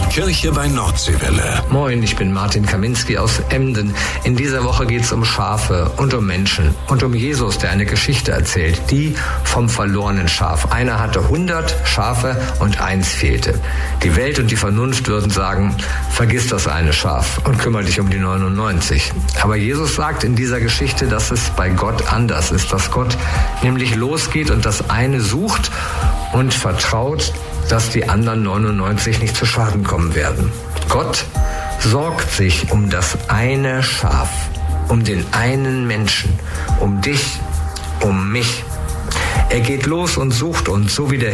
Kirche bei Nordseewelle. Moin, ich bin Martin Kaminski aus Emden. In dieser Woche geht es um Schafe und um Menschen und um Jesus, der eine Geschichte erzählt, die vom verlorenen Schaf. Einer hatte 100 Schafe und eins fehlte. Die Welt und die Vernunft würden sagen, vergiss das eine Schaf und kümmere dich um die 99. Aber Jesus sagt in dieser Geschichte, dass es bei Gott anders ist, dass Gott nämlich losgeht und das eine sucht und vertraut, dass die anderen 99 nicht zu Schaden kommen werden. Gott sorgt sich um das eine Schaf, um den einen Menschen, um dich, um mich. Er geht los und sucht uns, so wie der